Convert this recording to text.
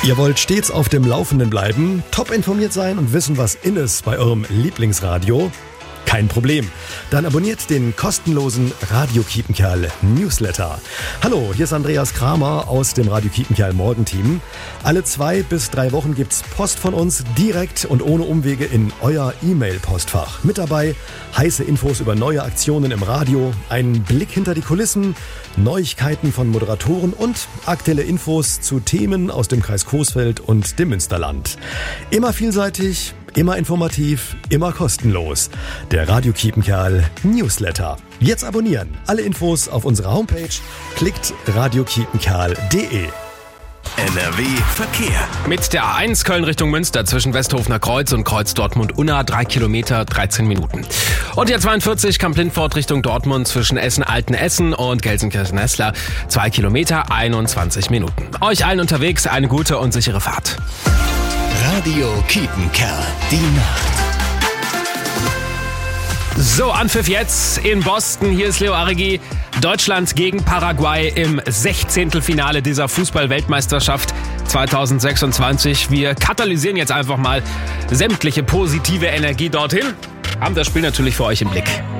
Ihr wollt stets auf dem Laufenden bleiben, top informiert sein und wissen, was in ist bei eurem Lieblingsradio? Kein Problem. Dann abonniert den kostenlosen Radio Kiepenkerl Newsletter. Hallo, hier ist Andreas Kramer aus dem Radio Kiepenkerl Morgenteam. Alle 2 bis 3 Wochen gibt's Post von uns direkt und ohne Umwege in euer E-Mail-Postfach. Mit dabei heiße Infos über neue Aktionen im Radio, ein Blick hinter die Kulissen, Neuigkeiten von Moderatoren und aktuelle Infos zu Themen aus dem Kreis Coesfeld und dem Münsterland. Immer vielseitig, immer informativ, immer kostenlos. Der Radio Kiepenkerl Newsletter. Jetzt abonnieren. Alle Infos auf unserer Homepage. Klickt radiokiepenkerl.de. NRW Verkehr. Mit der A1 Köln Richtung Münster zwischen Westhofener Kreuz und Kreuz Dortmund-Unna 3 Kilometer, 13 Minuten. Und die A42 Kamp-Lindfort Richtung Dortmund zwischen Essen-Altenessen und Gelsenkirchen-Essler 2 Kilometer, 21 Minuten. Euch allen unterwegs eine gute und sichere Fahrt. Radio Kiepenkerl, die Nacht. So, Anpfiff jetzt in Boston. Hier ist Leo Arigi. Deutschland gegen Paraguay im 16. Finale dieser Fußball-Weltmeisterschaft 2026. Wir katalysieren jetzt einfach mal sämtliche positive Energie dorthin. Haben das Spiel natürlich für euch im Blick.